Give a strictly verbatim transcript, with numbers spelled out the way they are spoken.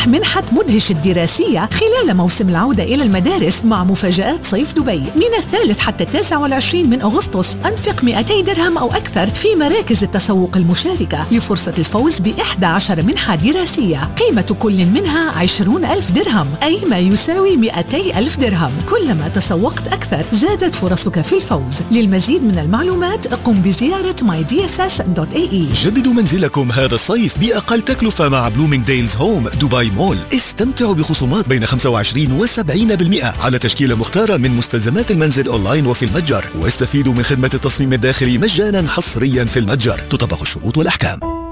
اقترح منحة مدهش الدراسية خلال موسم العودة إلى المدارس مع مفاجآت صيف دبي. من الثالث حتى التاسع والعشرين من أغسطس أنفق مئتي درهم أو أكثر في مراكز التسوق المشاركة لفرصة الفوز بإحدى عشر منحة دراسية قيمة كل منها عشرون ألف درهم، أي ما يساوي مئتي ألف درهم. كلما تسوقت أكثر زادت فرصك في الفوز. للمزيد من المعلومات قم بزيارة ماي دي إس إس دوت إيه إي. جددوا منزلكم هذا الصيف بأقل تكلفة مع بلومينغديلز هوم دبي مول. استمتعوا بخصومات بين خمسة وعشرين وسبعين بالمئة على تشكيلة مختارة من مستلزمات المنزل أونلاين وفي المتجر، واستفيدوا من خدمة التصميم الداخلي مجانا حصريا في المتجر. تطبق الشروط والأحكام.